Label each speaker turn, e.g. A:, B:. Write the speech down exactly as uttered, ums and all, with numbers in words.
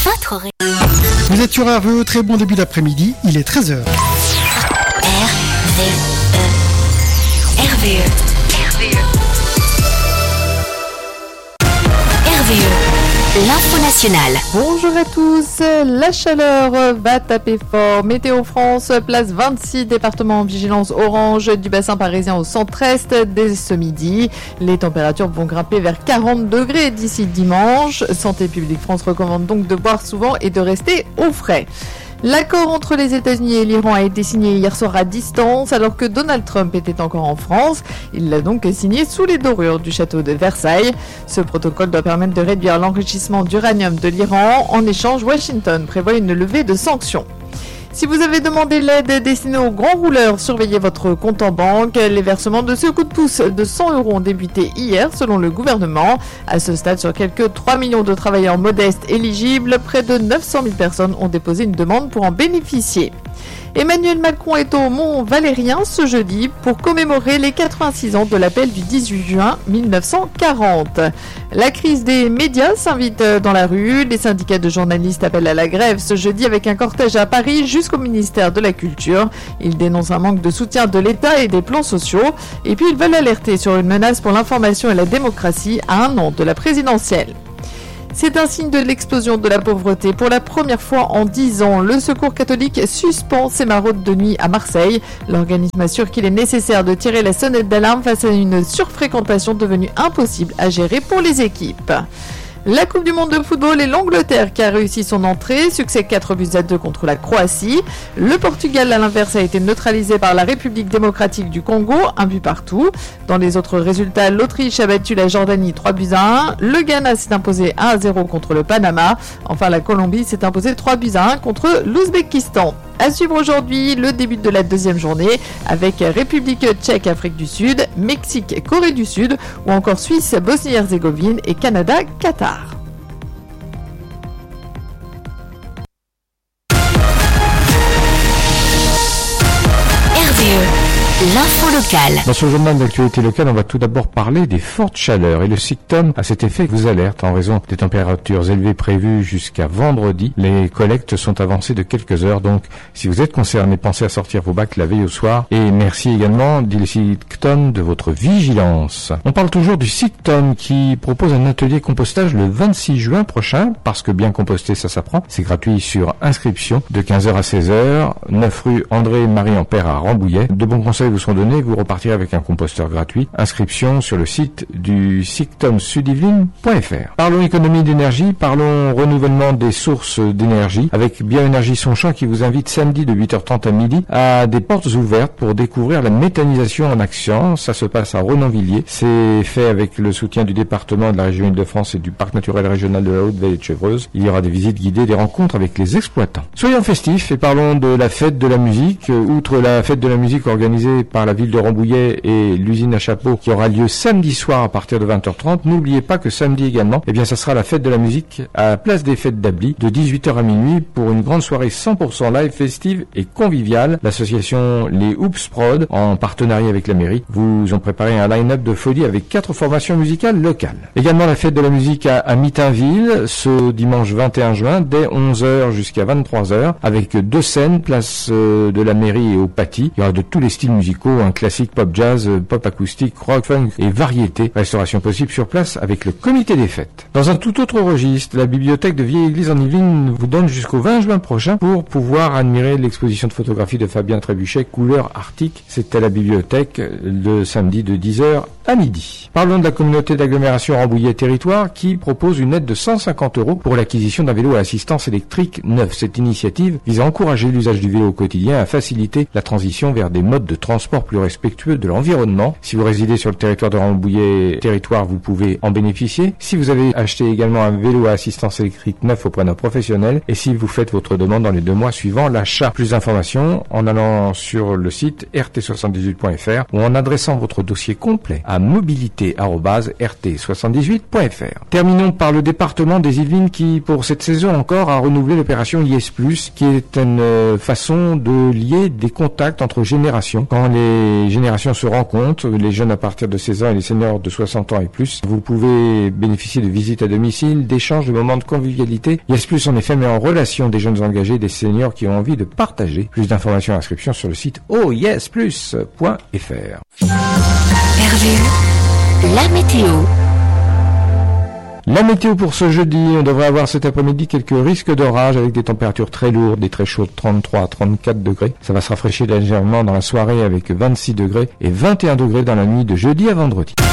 A: votre ré...
B: Vous êtes sur R V E, très bon début d'après-midi, il est treize heures.
A: R V E. R V E. R V E. R V E. L'info nationale.
C: Bonjour à tous, la chaleur va taper fort. Météo France place vingt-six départements en vigilance orange du bassin parisien au centre-est dès ce midi. Les températures vont grimper vers quarante degrés d'ici dimanche. Santé publique France recommande donc de boire souvent et de rester au frais. L'accord entre les États-Unis et l'Iran a été signé hier soir à distance alors que Donald Trump était encore en France. Il l'a donc signé sous les dorures du château de Versailles. Ce protocole doit permettre de réduire l'enrichissement d'uranium de l'Iran. En échange, Washington prévoit une levée de sanctions. Si vous avez demandé l'aide destinée aux grands rouleurs, surveillez votre compte en banque. Les versements de ce coup de pouce de cent euros ont débuté hier selon le gouvernement. À ce stade, sur quelques trois millions de travailleurs modestes éligibles, près de neuf cent mille personnes ont déposé une demande pour en bénéficier. Emmanuel Macron est au Mont Valérien ce jeudi pour commémorer les quatre-vingt-six ans de l'appel du dix-huit juin mille neuf cent quarante. La crise des médias s'invite dans la rue. Les syndicats de journalistes appellent à la grève ce jeudi avec un cortège à Paris jusqu'au ministère de la Culture. Ils dénoncent un manque de soutien de l'État et des plans sociaux. Et puis ils veulent alerter sur une menace pour l'information et la démocratie à un an de la présidentielle. C'est un signe de l'explosion de la pauvreté. Pour la première fois en dix ans, le Secours catholique suspend ses maraudes de nuit à Marseille. L'organisme assure qu'il est nécessaire de tirer la sonnette d'alarme face à une surfréquentation devenue impossible à gérer pour les équipes. La Coupe du Monde de football et l'Angleterre qui a réussi son entrée, succès quatre buts à deux contre la Croatie. Le Portugal à l'inverse a été neutralisé par la République démocratique du Congo, un but partout. Dans les autres résultats, l'Autriche a battu la Jordanie trois buts à un, le Ghana s'est imposé un à zéro contre le Panama, enfin la Colombie s'est imposée trois buts à un contre l'Ouzbékistan. À suivre aujourd'hui le début de la deuxième journée avec République tchèque, Afrique du Sud, Mexique, Corée du Sud ou encore Suisse, Bosnie-Herzégovine et Canada, Qatar.
A: R V E. L'info locale.
D: Dans ce journal d'actualité locale, on va tout d'abord parler des fortes chaleurs. Et le SICTOM, à cet effet, vous alerte en raison des températures élevées prévues jusqu'à vendredi. Les collectes sont avancées de quelques heures, donc si vous êtes concerné, pensez à sortir vos bacs la veille au soir. Et merci également, dit le SICTOM, de votre vigilance. On parle toujours du SICTOM qui propose un atelier compostage le vingt-six juin prochain, parce que bien composter, ça s'apprend. C'est gratuit sur inscription de quinze heures à seize heures, neuf rue André-Marie-Ampère à Rambouillet. De bons conseils vous seront donnés, vous repartirez avec un composteur gratuit. Inscription sur le site du sictom sud yvelines point f r. Parlons économie d'énergie, parlons renouvellement des sources d'énergie avec Bioénergie Sonchamp qui vous invite samedi de huit heures trente à midi à des portes ouvertes pour découvrir la méthanisation en action. Ça se passe à Renonvilliers. C'est fait avec le soutien du département de la région Île-de-France et du parc naturel régional de la Haute-Vallée de Chevreuse. Il y aura des visites guidées, des rencontres avec les exploitants. Soyons festifs et parlons de la fête de la musique. Outre la fête de la musique organisée par la ville de Rambouillet et l'usine à chapeau qui aura lieu samedi soir à partir de vingt heures trente. N'oubliez pas que samedi également, eh bien, ça sera la fête de la musique à la place des fêtes d'Abli de dix-huit heures à minuit pour une grande soirée cent pour cent live, festive et conviviale. L'association Les Oops Prod, en partenariat avec la mairie, vous ont préparé un line-up de folie avec quatre formations musicales locales. Également la fête de la musique à, à Mitainville ce dimanche vingt et un juin dès onze heures jusqu'à vingt-trois heures avec deux scènes, place euh, de la mairie et au Paty. Il y aura de tous les styles musicaux, un classique pop jazz, pop acoustique, rock, funk et variété. Restauration possible sur place avec le comité des fêtes. Dans un tout autre registre, la bibliothèque de Vieille Église en Yvelines vous donne jusqu'au vingt juin prochain pour pouvoir admirer l'exposition de photographie de Fabien Trébuchet, couleur arctique. C'est à la bibliothèque le samedi de dix heures à midi. Parlons de la communauté d'agglomération Rambouillet Territoire qui propose une aide de cent cinquante euros pour l'acquisition d'un vélo à assistance électrique neuf. Cette initiative vise à encourager l'usage du vélo au quotidien, à faciliter la transition vers des modes de transport plus respectueux de l'environnement. Si vous résidez sur le territoire de Rambouillet Territoire, vous pouvez en bénéficier. Si vous avez acheté également un vélo à assistance électrique neuf auprès d'un professionnel et si vous faites votre demande dans les deux mois suivant l'achat. Plus d'informations en allant sur le site r t soixante-dix-huit point f r ou en adressant votre dossier complet à mobilité arobase r t soixante-dix-huit point f r. Terminons par le département des Yvelines qui, pour cette saison encore, a renouvelé l'opération I S plus, qui est une façon de lier des contacts entre générations. Quand quand les générations se rencontrent, les jeunes à partir de seize ans et les seniors de soixante ans et plus. Vous pouvez bénéficier de visites à domicile, d'échanges, de moments de convivialité. Yes Plus, en effet, met en relation des jeunes engagés, des seniors qui ont envie de partager. Plus d'informations et inscriptions sur le site oh yes plus point f r.
A: R V E, la météo.
D: La météo pour ce jeudi, on devrait avoir cet après-midi quelques risques d'orage avec des températures très lourdes, des très chaudes, trente-trois à trente-quatre degrés. Ça va se rafraîchir légèrement dans la soirée avec vingt-six degrés et vingt et un degrés dans la nuit de jeudi à vendredi.